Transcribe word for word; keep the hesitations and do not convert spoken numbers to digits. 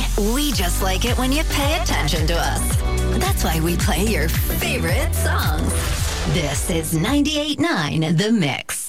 See, we just like it when you pay attention to us. That's why we play your favorite songs. This is ninety-eight point nine The Mix.